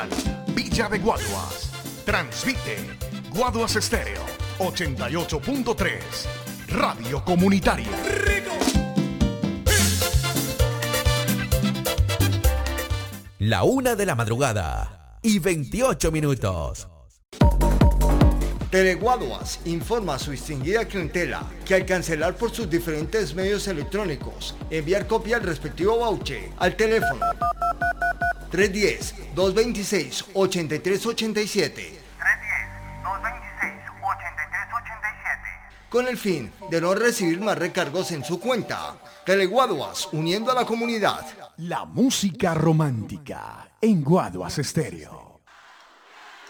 Villa de Guaduas. Transmite Guaduas Estéreo 88.3. Radio Comunitaria. La 1 de la madrugada y 28 minutos. Teleguaduas informa a su distinguida clientela que al cancelar por sus diferentes medios electrónicos, enviar copia al respectivo voucher al teléfono 310-226-8387 con el fin de no recibir más recargos en su cuenta. Teleguaduas, uniendo a la comunidad. La música romántica en Guaduas Estéreo.